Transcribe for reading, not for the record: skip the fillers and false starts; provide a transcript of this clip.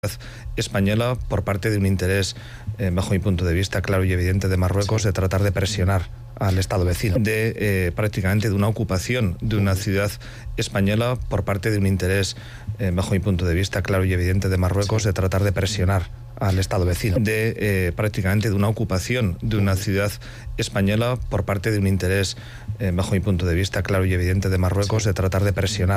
española por parte de un interés, bajo mi punto de vista, claro y evidente de Marruecos, de tratar de presionar al Estado vecino, prácticamente de una ocupación de una ciudad española por parte de un interés, bajo mi punto de vista, claro y evidente de Marruecos, de tratar de presionar al Estado vecino, prácticamente de una ocupación de una ciudad española por parte de un interés, bajo mi punto de vista, claro y evidente de Marruecos, de tratar de presionar